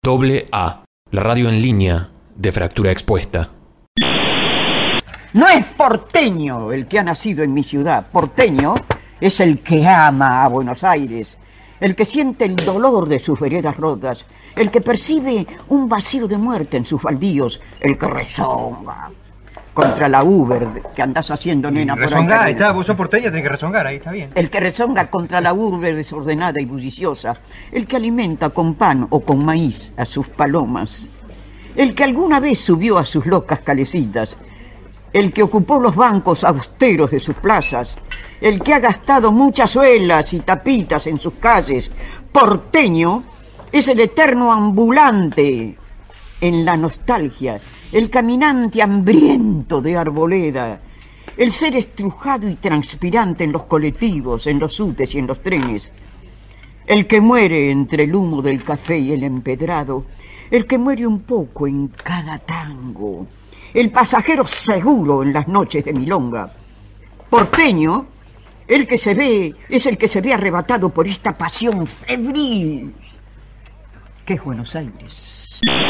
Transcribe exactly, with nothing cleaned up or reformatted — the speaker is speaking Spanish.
Doble A, la radio en línea de Fractura Expuesta. No es porteño el que ha nacido en mi ciudad. Porteño es el que ama a Buenos Aires, el que siente el dolor de sus veredas rotas, el que percibe un vacío de muerte en sus baldíos, el que rezonga contra la Uber que andás haciendo, nena. Rezonga, ahí está, vos sos porteño, tenés que rezongar, ahí está bien. El que rezonga contra la urbe desordenada y bulliciosa, el que alimenta con pan o con maíz a sus palomas, el que alguna vez subió a sus locas calecitas, el que ocupó los bancos austeros de sus plazas, el que ha gastado muchas suelas y tapitas en sus calles. Porteño es el eterno ambulante en la nostalgia, el caminante hambriento de arboleda, el ser estrujado y transpirante en los colectivos, en los subtes y en los trenes, el que muere entre el humo del café y el empedrado, el que muere un poco en cada tango, el pasajero seguro en las noches de milonga. Porteño, el que se ve, es el que se ve arrebatado por esta pasión febril que es Buenos Aires.